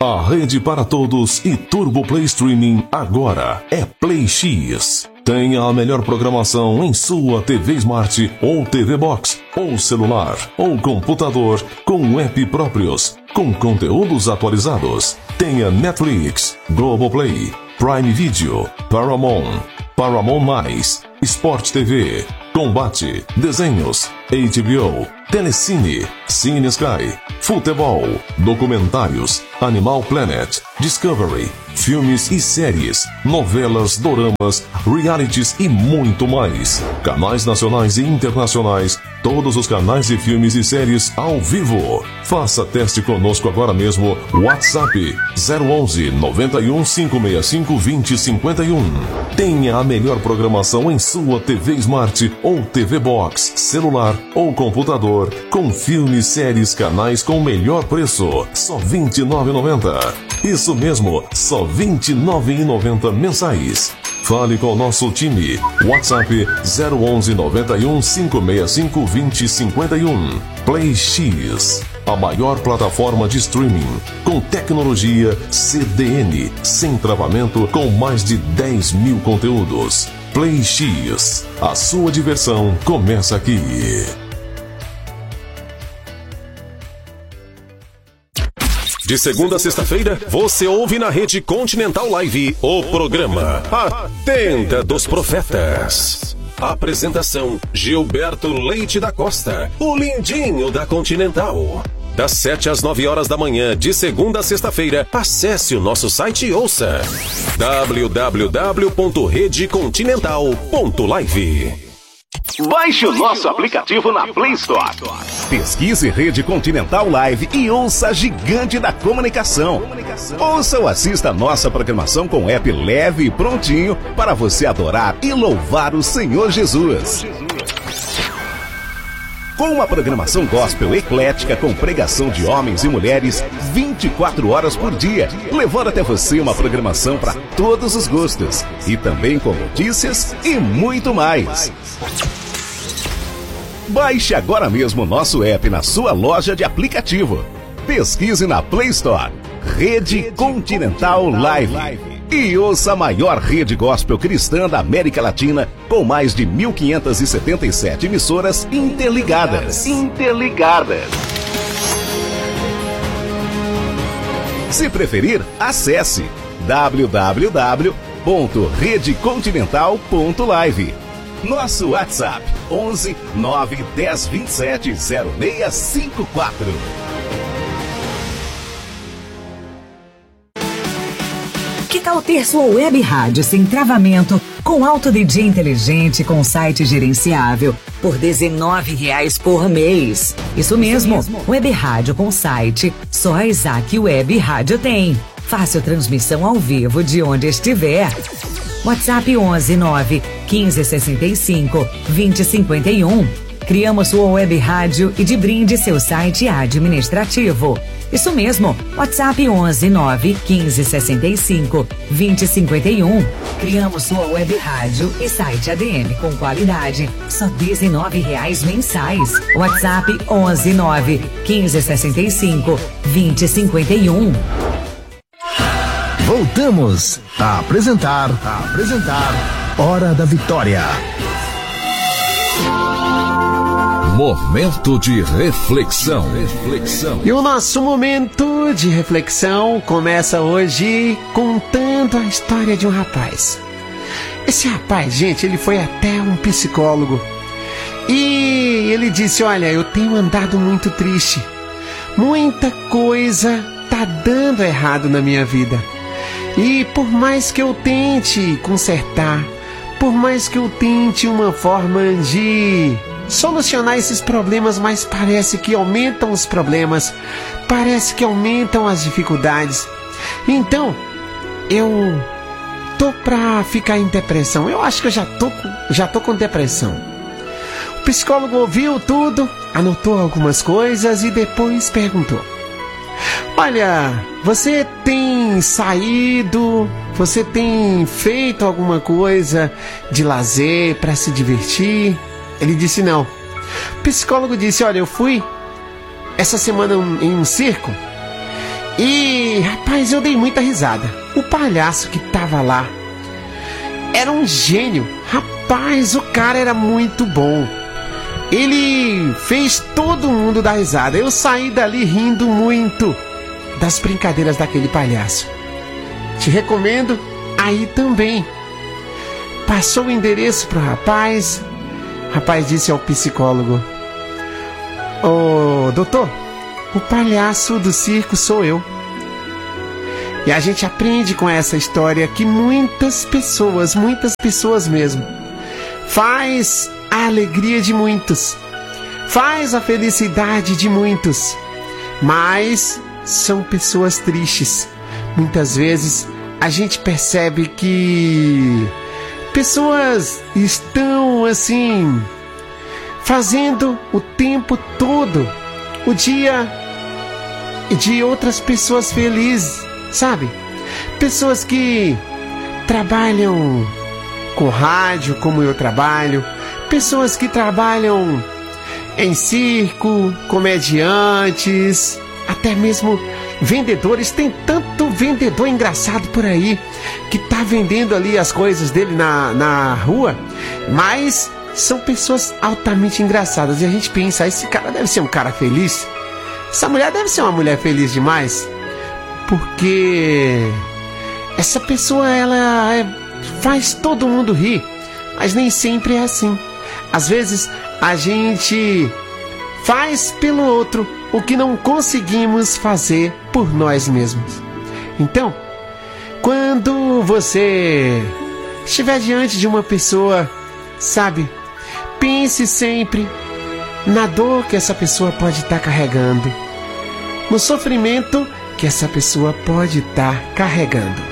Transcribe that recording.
A rede para todos e Turbo Play Streaming agora é Play X. Tenha a melhor programação em sua TV Smart ou TV Box, ou celular, ou computador, com app próprios, com conteúdos atualizados. Tenha Netflix, Globoplay, Prime Video, Paramount, Paramount+, Sport TV, Combate, Desenhos, HBO, Telecine, Cine Sky, Futebol, Documentários, Animal Planet, Discovery, filmes e séries, novelas, doramas, realities e muito mais. Canais nacionais e internacionais, todos os canais de filmes e séries ao vivo. Faça teste conosco agora mesmo. WhatsApp 011 91 565 2051. Tenha a melhor programação em sua TV Smart ou TV Box, celular ou computador, com filmes, séries, canais com melhor preço. Só R$ 29,90. Isso mesmo, só R$ 29,90 mensais. Fale com o nosso time. WhatsApp 011 91 565 2051. Play X, a maior plataforma de streaming com tecnologia CDN, sem travamento, com mais de 10 mil conteúdos. Play X, a sua diversão começa aqui. De segunda a sexta-feira, você ouve na Rede Continental Live o programa A Tenda dos Profetas. Apresentação: Gilberto Leite da Costa, o lindinho da Continental. Das 7 às 9 horas da manhã, de segunda a sexta-feira, acesse o nosso site e ouça www.redecontinental.live. Baixe o nosso aplicativo na Play Store. Pesquise Rede Continental Live e ouça a gigante da comunicação. Ouça ou assista a nossa programação com app leve e prontinho para você adorar e louvar o Senhor Jesus. Com uma programação gospel eclética com pregação de homens e mulheres 24 horas por dia, levando até você uma programação para todos os gostos e também com notícias e muito mais. Baixe agora mesmo o nosso app na sua loja de aplicativo. Pesquise na Play Store Rede Continental Live e ouça a maior rede gospel cristã da América Latina, com mais de 1.577 emissoras interligadas. Se preferir, acesse www.redecontinental.live. Nosso WhatsApp 11 9 10 27 0654. Que tal ter sua web rádio sem travamento, com alto DJ inteligente, com site gerenciável, por R$19 por mês? Isso mesmo, web rádio com site, só a Isaac Web Rádio tem. Fácil transmissão ao vivo de onde estiver. WhatsApp 11 9 15 65 20 51. Criamos sua web rádio e de brinde seu site administrativo. Isso mesmo, WhatsApp 11 9 15 65 20 51. Criamos sua web rádio e site ADM com qualidade, só R$19 mensais. WhatsApp 11 9 15 65 20 51. Voltamos a apresentar Hora da Vitória. Momento de reflexão. E o nosso momento de reflexão começa hoje contando a história de um rapaz. Esse rapaz, gente, ele foi até um psicólogo e ele disse: olha, eu tenho andado muito triste. Muita coisa tá dando errado na minha vida. E por mais que eu tente consertar, por mais que eu tente uma forma de solucionar esses problemas, mas parece que aumentam os problemas, parece que aumentam as dificuldades. Então, eu tô pra ficar em depressão. Eu acho que eu já tô com depressão. O psicólogo ouviu tudo, anotou algumas coisas e depois perguntou: olha, você tem saído, você tem feito alguma coisa de lazer para se divertir? Ele disse não. O psicólogo disse: olha, eu fui essa semana em um circo E, rapaz, eu dei muita risada. O palhaço que tava lá era um gênio. Rapaz, o cara era muito bom. Ele fez todo mundo dar risada. Eu saí dali rindo muito das brincadeiras daquele palhaço. Te recomendo aí também. Passou o endereço pro rapaz. O rapaz disse ao psicólogo: ô, doutor, o palhaço do circo sou eu. E a gente aprende com essa história que muitas pessoas mesmo, faz a alegria de muitos, faz a felicidade de muitos, mas são pessoas tristes. Muitas vezes a gente percebe que pessoas estão assim, fazendo o tempo todo o dia de outras pessoas felizes, sabe? Pessoas que trabalham com rádio, como eu trabalho, pessoas que trabalham em circo, comediantes, até mesmo vendedores. Tem tanto vendedor engraçado por aí que tá vendendo ali as coisas dele na rua, mas são pessoas altamente engraçadas. E a gente pensa, esse cara deve ser um cara feliz, essa mulher deve ser uma mulher feliz demais, porque essa pessoa, ela faz todo mundo rir. Mas nem sempre é assim. Às vezes a gente faz pelo outro o que não conseguimos fazer por nós mesmos. Então, quando você estiver diante de uma pessoa, sabe, pense sempre na dor que essa pessoa pode estar carregando, no sofrimento que essa pessoa pode estar carregando.